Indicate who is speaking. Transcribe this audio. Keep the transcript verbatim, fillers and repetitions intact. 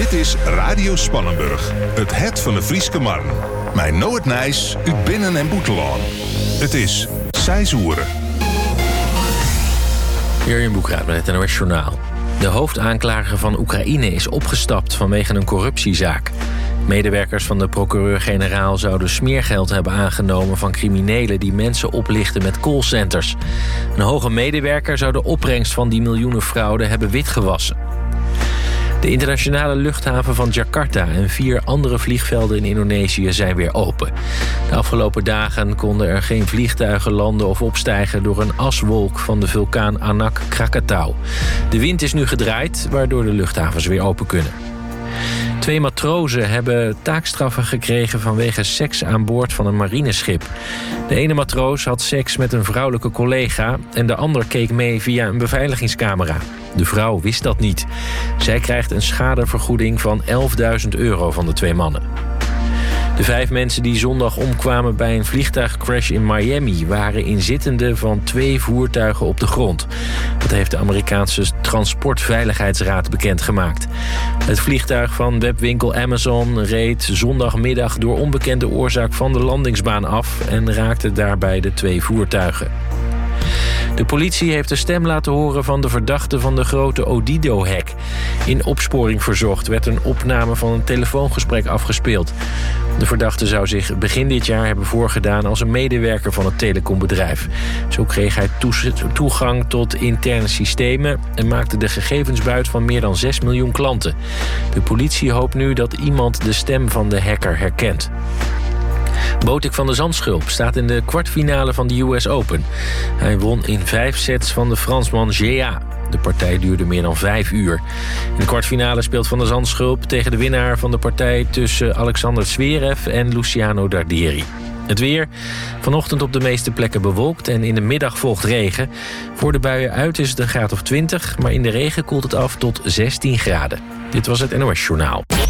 Speaker 1: Dit is Radio Spannenburg, het het van de Frieske Marn. Mijn Noordnijs, uit Binnen- en Boetelaan. Het is Seizoeren.
Speaker 2: Jurjen Boekraat met het N O S Journaal. De hoofdaanklager van Oekraïne is opgestapt vanwege een corruptiezaak. Medewerkers van de procureur-generaal zouden smeergeld hebben aangenomen van criminelen die mensen oplichten met callcenters. Een hoge medewerker zou de opbrengst van die miljoenen fraude hebben witgewassen. De internationale luchthaven van Jakarta en vier andere vliegvelden in Indonesië zijn weer open. De afgelopen dagen konden er geen vliegtuigen landen of opstijgen door een aswolk van de vulkaan Anak Krakatau. De wind is nu gedraaid, waardoor de luchthavens weer open kunnen. Twee matrozen hebben taakstraffen gekregen vanwege seks aan boord van een marineschip. De ene matroos had seks met een vrouwelijke collega en de ander keek mee via een beveiligingscamera. De vrouw wist dat niet. Zij krijgt een schadevergoeding van elfduizend euro van de twee mannen. De vijf mensen die zondag omkwamen bij een vliegtuigcrash in Miami waren inzittenden van twee voertuigen op de grond. Dat heeft de Amerikaanse Transportveiligheidsraad bekendgemaakt. Het vliegtuig van webwinkel Amazon reed zondagmiddag door onbekende oorzaak van de landingsbaan af en raakte daarbij de twee voertuigen. De politie heeft de stem laten horen van de verdachte van de grote Odido-hack. In Opsporing Verzocht werd een opname van een telefoongesprek afgespeeld. De verdachte zou zich begin dit jaar hebben voorgedaan als een medewerker van het telecombedrijf. Zo kreeg hij toegang tot interne systemen en maakte de gegevensbuit van meer dan zes miljoen klanten. De politie hoopt nu dat iemand de stem van de hacker herkent. Botik van de Zandschulp staat in de kwartfinale van de U S Open. Hij won in vijf sets van de Fransman Géa. De partij duurde meer dan vijf uur. In de kwartfinale speelt Van der Zandschulp tegen de winnaar van de partij tussen Alexander Zverev en Luciano Darderi. Het weer. Vanochtend op de meeste plekken bewolkt en in de middag volgt regen. Voor de buien uit is het een graad of twintig, maar in de regen koelt het af tot zestien graden. Dit was het N O S Journaal.